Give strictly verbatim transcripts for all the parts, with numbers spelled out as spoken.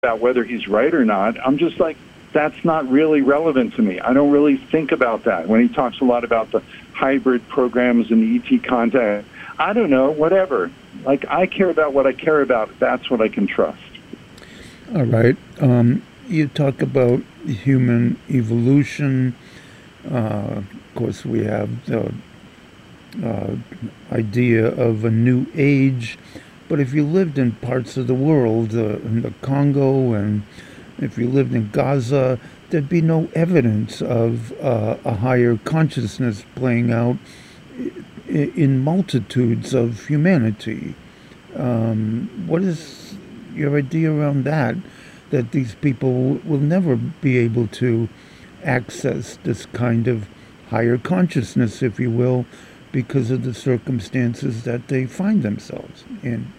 about whether he's right or not. I'm just like, that's not really relevant to me. I don't really think about that. When he talks a lot about the hybrid programs and the E T contact, I don't know, whatever. Like, I care about what I care about. That's what I can trust. All right. Um, you talk about human evolution. Uh, of course, we have the uh, idea of a new age. But if you lived in parts of the world, uh, in the Congo, and if you lived in Gaza, there'd be no evidence of uh, a higher consciousness playing out in multitudes of humanity. Um, what is your idea around that? That these people will never be able to access this kind of higher consciousness, if you will, because of the circumstances that they find themselves in.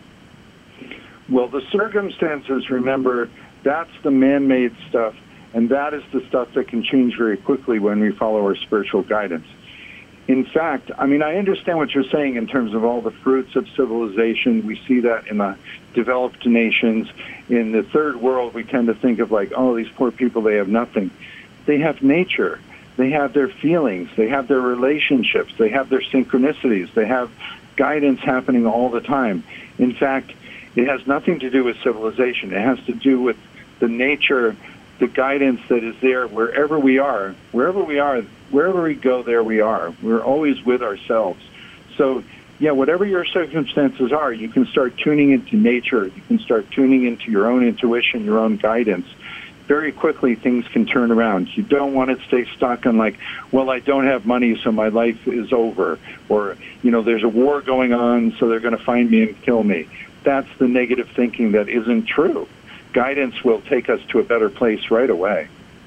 Well, the circumstances, remember, that's the man-made stuff, and that is the stuff that can change very quickly when we follow our spiritual guidance. In fact, I mean, I understand what you're saying in terms of all the fruits of civilization. We see that in the developed nations. In the third world, we tend to think of like, oh, these poor people, they have nothing. They have nature. They have their feelings. They have their relationships. They have their synchronicities. They have guidance happening all the time. In fact, it has nothing to do with civilization. It has to do with the nature, the guidance that is there wherever we are. Wherever we are, wherever we go, there we are. We're always with ourselves. So, yeah, whatever your circumstances are, you can start tuning into nature. You can start tuning into your own intuition, your own guidance. Very quickly, things can turn around. You don't want to stay stuck on like, well, I don't have money, so my life is over. Or, you know, there's a war going on, so they're going to find me and kill me. That's the negative thinking that isn't true. Guidance will take us to a better place right away.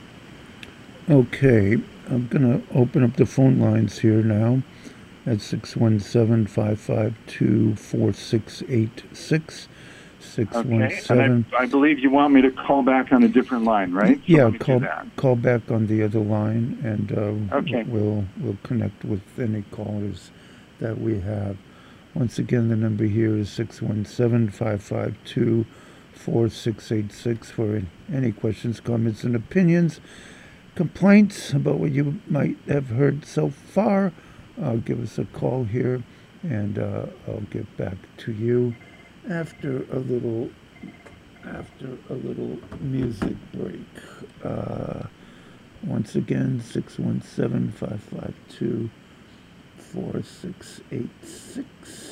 Okay, I'm going to open up the phone lines here now at six one seven, five five two, four six eight six. Okay, and I, I believe you want me to call back on a different line, right? So yeah, call call back on the other line, and uh, okay. we'll we'll connect with any callers that we have. Once again, the number here is six one seven, five five two, four six eight six for any questions, comments, and opinions, complaints about what you might have heard so far. Uh, give us a call here, and uh, I'll get back to you after a little after a little music break. Uh, once again, six one seven, five five two, four six eight six.